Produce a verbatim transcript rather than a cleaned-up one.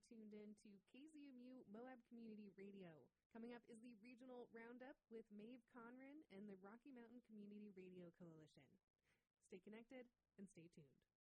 tuned in to K Z M U Moab Community Radio. Coming up is the Regional Roundup with Maeve Conran and the Rocky Mountain Community Radio Coalition. Stay connected and stay tuned.